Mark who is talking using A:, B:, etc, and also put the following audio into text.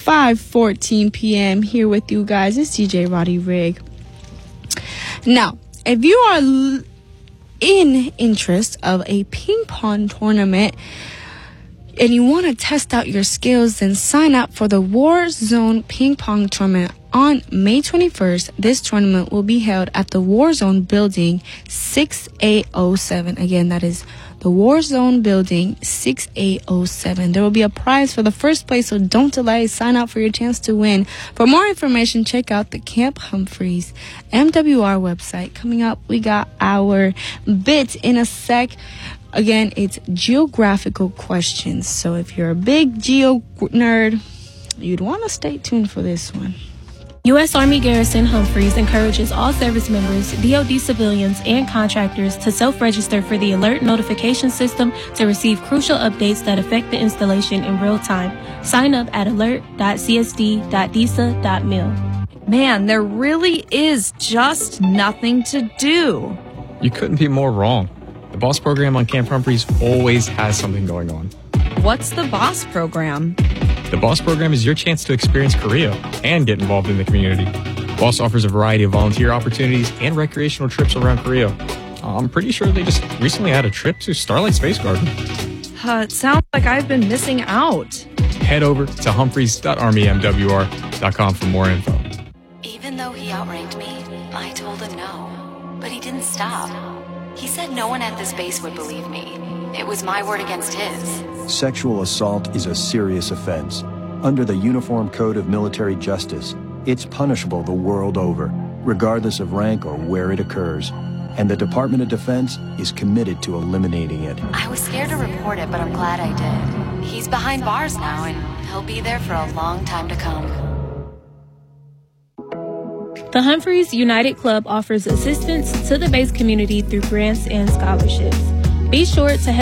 A: 5:14 p.m. here with you guys. It's DJ Roddy Rigg. Now, if you are in interest of a ping pong tournament and you want to test out your skills, then sign up for the Warzone Ping Pong Tournament on May 21st. This tournament will be held at the Warzone Building 6807. Again, that is the Warzone Building 6807. There will be a prize for the first place, so don't delay. Sign up for your chance to win. For more information, check out the Camp Humphreys MWR website. Coming up, we got our bit in a sec. Again, it's geographical questions. So if you're a big geo nerd, you'd want to stay tuned for this one.
B: U.S. Army Garrison Humphreys encourages all service members, DoD civilians, and contractors to self-register for the Alert Notification System to receive crucial updates that affect the installation in real time. Sign up at alert.csd.disa.mil.
C: Man, there really is just nothing to do.
D: You couldn't be more wrong. The BOSS program on Camp Humphreys always has something going on.
C: What's the BOSS program?
D: The BOSS program is your chance to experience Korea and get involved in the community. BOSS offers a variety of volunteer opportunities and recreational trips around Korea. I'm pretty sure they just recently had a trip to Starlight Space Garden.
C: It sounds like I've been missing out.
D: Head over to humphreys.armymwr.com for more info.
E: Even though he outranked me, I told him no. But he didn't stop. He said no one at this base would believe me. It was my word against his.
F: Sexual assault is a serious offense. Under the Uniform Code of Military Justice, it's punishable the world over, regardless of rank or where it occurs. And the Department of Defense is committed to eliminating it.
E: I was scared to report it, but I'm glad I did. He's behind bars now, and he'll be there for a long time to come.
B: The Humphreys United Club offers assistance to the base community through grants and scholarships. Be sure to head